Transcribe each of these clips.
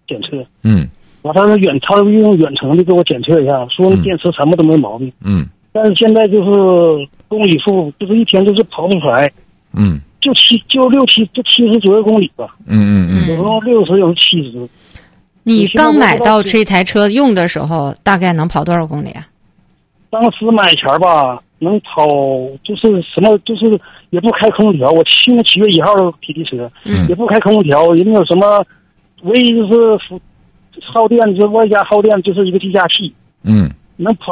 检测。他用远程的给我检测一下，说那电池什么都没毛病。但是现在就是公里数，就是一天就是跑不出来。就70左右公里吧。有时候60，有时候70。 你刚买到这台车用的时候，大概能跑多少公里啊？ 当时买前吧，能跑就是什么，就是也不开空调。我7月1号提的车，也不开空调，也没有什么，唯一就是耗电，就外加耗电就是一个计价器。能跑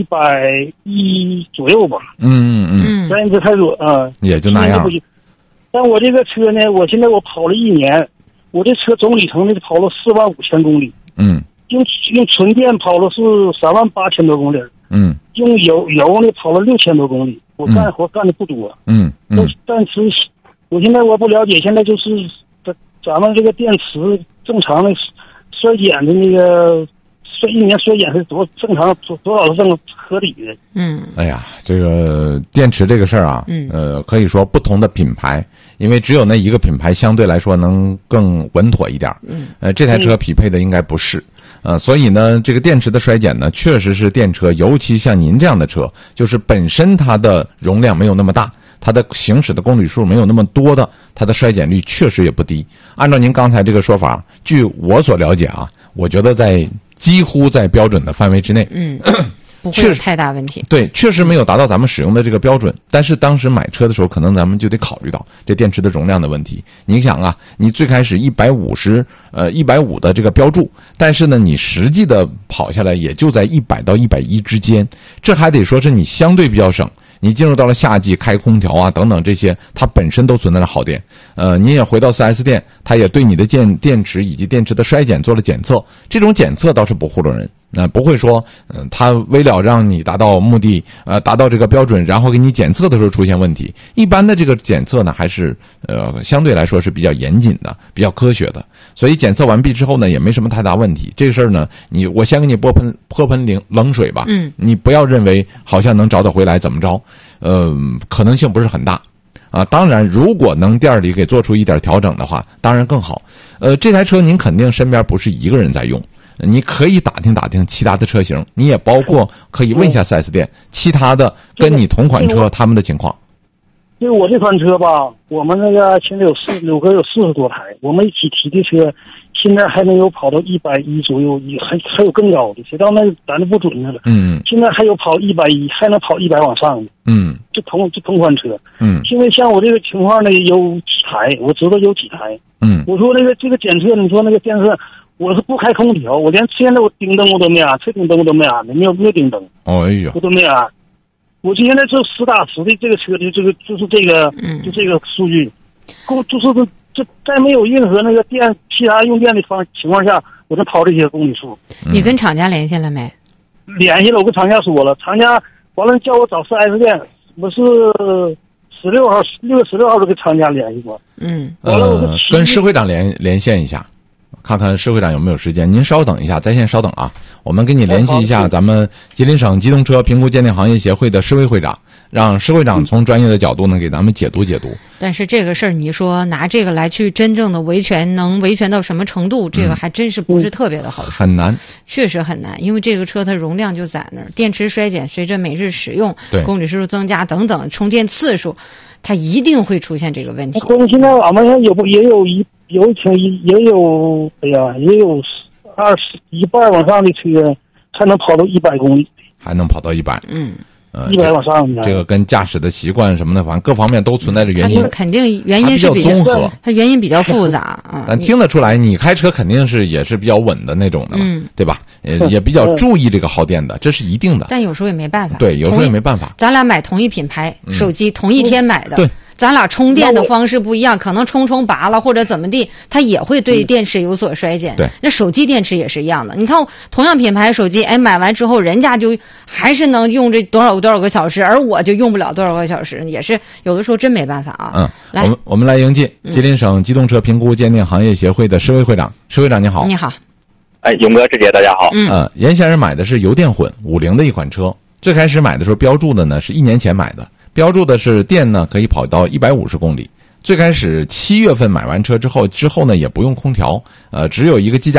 110左右吧。但是太弱啊， 也就那样。 但我这个车呢，我现在跑了1年，我这车总里程呢跑了45000公里。用纯电跑了是38000多公里。用油呢跑了6000多公里。我干活干的不多。但是我现在我不了解，现在就是咱们这个电池正常的衰减的那个。一年衰减是多正常多少是正合理的。 哎呀，这个电池这个事儿啊，可以说不同的品牌，因为只有那一个品牌相对来说能更稳妥一点。这台车匹配的应该不是。所以呢，这个电池的衰减呢，确实是电车，尤其像您这样的车，就是本身它的容量没有那么大，它的行驶的公里数没有那么多的，它的衰减率确实也不低。按照您刚才这个说法，据我所了解啊，我觉得几乎在标准的范围之内。 不会有太大问题。 对，确实没有达到咱们使用的这个标准，但是当时买车的时候，可能咱们就得考虑到这电池的容量的问题。你想啊，你最开始150的这个标注，但是呢，你实际的跑下来也就在100到110之间，这还得说是你相对比较省。你进入到了夏季，开空调啊等等这些，它本身都存在着耗电。你也回到 4S 店，它也对你的电池以及电池的衰减做了检测，这种检测倒是不糊弄人。不会说，他为了让你达到目的，达到这个标准，然后给你检测的时候出现问题。一般的这个检测呢，还是相对来说是比较严谨的，比较科学的。所以检测完毕之后呢，也没什么太大问题。这个事儿呢，我先给你泼盆冷水吧。你不要认为好像能找得回来怎么着，可能性不是很大。当然，如果能店里给做出一点调整的话，当然更好。这台车您肯定身边不是一个人在用。你可以打听打听其他的车型，你也包括可以问一下 4S 店其他的跟你同款车他们的情况。 就我这款车吧，我们那个现在有40多台，我们一起提的车，现在还能有跑到110左右，还有更高的，谁知道那咱就不准了。现在还有跑110，还能跑100往上的。这同款车。现在像我这个情况呢，有几台，我知道有几台。我说这个检测，你说那个电视。我是不开空调，我连现在我顶灯我都没安，车顶灯我都没安的，没有顶灯。哎呦，我都没安。我现在就实打实的这个车的就是这个数据，就是这在没有任何那个其他用电的情况下，我能跑这些公里数。 你跟厂家联系了没？ 联系了，我跟厂家说了，厂家完了叫我找 4S 店，我是6月16号就跟厂家联系过。完了我跟施会长连线一下。看看施会长有没有时间，您稍等一下，在线稍等啊，我们跟你联系一下咱们吉林省机动车评估鉴定行业协会的施会长，让施会长从专业的角度呢给咱们解读。 但是这个事儿，你说拿这个来去真正的维权，能维权到什么程度？这个还真是不是特别的好说。 很难，确实很难，因为这个车它容量就在那儿，电池衰减随着每日使用，公里数增加等等，充电次数，它一定会出现这个问题。 现在我们也有一半往上的车才能跑到100公里， 还能跑到100。 100往上的。 这个跟驾驶的习惯什么的，反正各方面都存在着原因。 肯定原因是比较综合，它原因比较复杂啊。 但听得出来，你开车肯定也是比较稳的那种的嘛，对吧？也比较注意这个耗电的，这是一定的。 但有时候也没办法。 对，有时候也没办法。 咱俩买同一品牌手机，同一天买的。对。咱俩充电的方式不一样，可能充拔了或者怎么地，它也会对电池有所衰减。 对， 那手机电池也是一样的。你看，同样品牌手机，买完之后人家就还是能用这多少个小时，而我就用不了多少个小时，也是有的时候真没办法啊。 来，我们来迎接吉林省机动车评估鉴定行业协会的施会长。施会长你好。 你好。 勇哥、志姐大家好。 严先生买的是油电混50的一款车，最开始买的时候标注的呢是1年前买的。标注的是电呢可以跑到150公里。最开始7月份买完车之后呢也不用空调，只有一个计价